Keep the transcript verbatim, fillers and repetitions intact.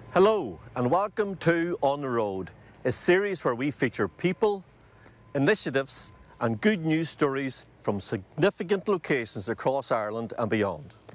Hello and welcome to On the Road, a series where we feature people, initiatives and good news stories from significant locations across Ireland and beyond.